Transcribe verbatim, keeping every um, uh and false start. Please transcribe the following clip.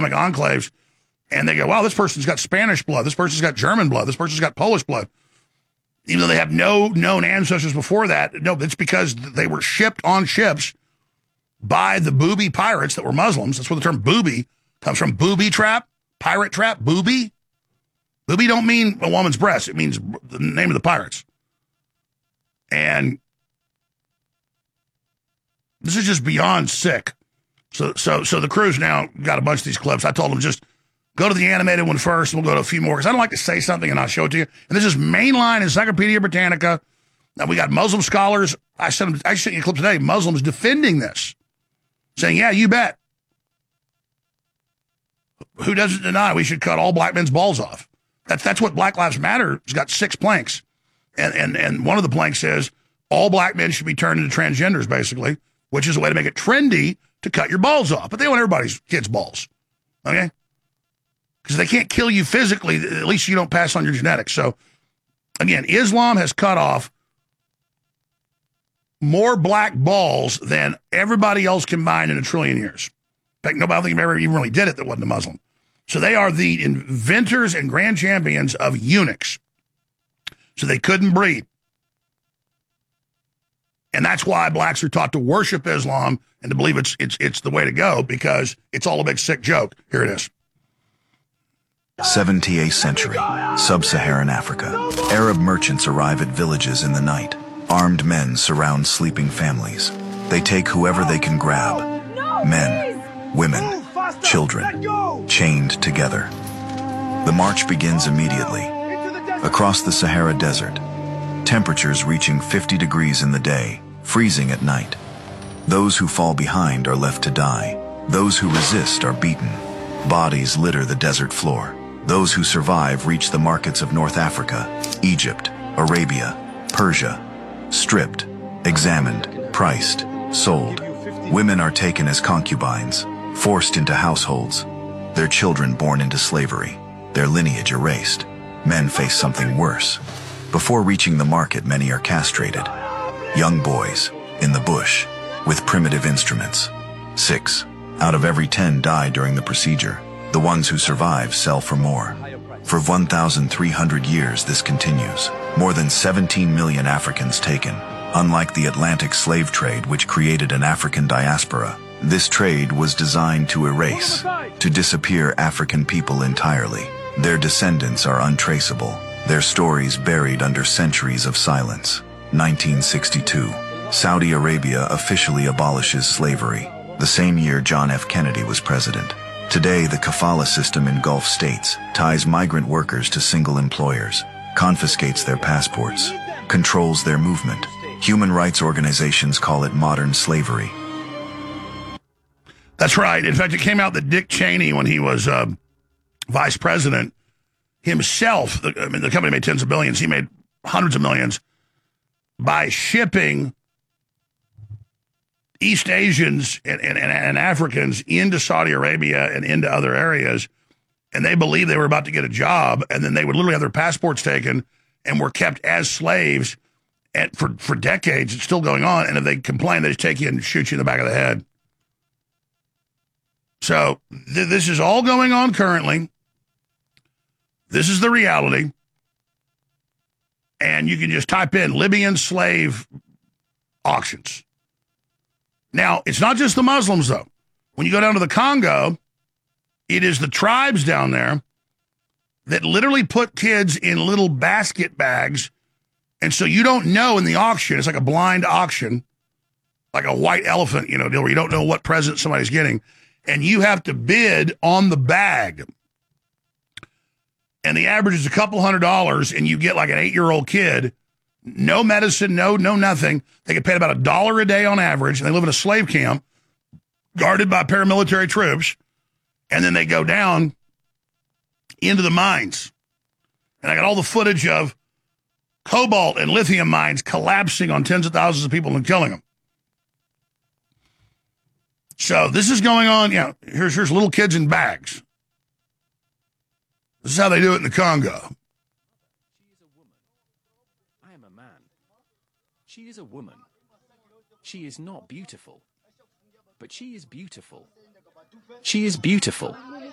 Islamic enclaves, and they go, wow, this person's got Spanish blood, this person's got German blood, this person's got Polish blood. Even though they have no known ancestors before that, no, it's because they were shipped on ships by the booby pirates that were Muslims. That's where the term booby comes from. Booby trap, pirate trap, booby. Booby don't mean a woman's breast. It means the name of the pirates. And this is just beyond sick. So, so, so the crew's now got a bunch of these clips. I told them just go to the animated one first, and we'll go to a few more, because I don't like to say something and I'll show it to you. And this is mainline Encyclopedia Britannica. Now, we got Muslim scholars. I sent them, I sent you a clip today. Muslims defending this, saying, yeah, you bet. Who doesn't deny we should cut all black men's balls off? That's that's what Black Lives Matter has got six planks. And, and, and one of the planks says all black men should be turned into transgenders, basically, which is a way to make it trendy to cut your balls off. But they want everybody's kids' balls, okay? Because they can't kill you physically, at least you don't pass on your genetics. So, again, Islam has cut off more black balls than everybody else combined in a trillion years. In fact, nobody think ever even really did it that wasn't a Muslim. So they are the inventors and grand champions of eunuchs. So they couldn't breed. And that's why blacks are taught to worship Islam and to believe it's it's it's the way to go, because it's all a big sick joke. Here it is. seventeenth century, sub-Saharan Africa. Arab merchants arrive at villages in the night. Armed men surround sleeping families. They take whoever they can grab. Men, women, children, chained together. The march begins immediately. Across the Sahara Desert, temperatures reaching fifty degrees in the day, freezing at night. Those who fall behind are left to die. Those who resist are beaten. Bodies litter the desert floor. Those who survive reach the markets of North Africa, Egypt, Arabia, Persia. Stripped, examined, priced, sold. Women are taken as concubines, forced into households. Their children born into slavery, their lineage erased. Men face something worse. Before reaching the market, many are castrated. Young boys, in the bush, with primitive instruments. Six out of every ten die during the procedure. The ones who survive sell for more. For one thousand three hundred years this continues. More than seventeen million Africans taken. Unlike the Atlantic slave trade, which created an African diaspora, this trade was designed to erase, to disappear African people entirely. Their descendants are untraceable, their stories buried under centuries of silence. nineteen sixty-two, Saudi Arabia officially abolishes slavery. The same year John F. Kennedy was president. Today, the kafala system in Gulf states ties migrant workers to single employers, confiscates their passports, controls their movement. Human rights organizations call it modern slavery. That's right. In fact, it came out that Dick Cheney, when he was uh, vice president, himself, I mean, the company made tens of billions, he made hundreds of millions by shipping East Asians and, and, and Africans into Saudi Arabia and into other areas, and they believed they were about to get a job, and then they would literally have their passports taken and were kept as slaves and for, for decades. It's still going on, and if they complain, they just take you and shoot you in the back of the head. So th- this is all going on currently. This is the reality. And you can just type in Libyan slave auctions. Now, it's not just the Muslims, though. When you go down to the Congo, it is the tribes down there that literally put kids in little basket bags. And so you don't know in the auction, it's like a blind auction, like a white elephant, you know, deal where you don't know what present somebody's getting. And you have to bid on the bag. And the average is a couple hundred dollars, and you get like an eight-year-old kid. No medicine, no, no nothing. They get paid about a dollar a day on average, and they live in a slave camp guarded by paramilitary troops, and then they go down into the mines. And I got all the footage of cobalt and lithium mines collapsing on tens of thousands of people and killing them. So this is going on. You know, here's, here's little kids in bags. This is how they do it in the Congo. She is a woman. She is not beautiful, but she is beautiful. She is beautiful.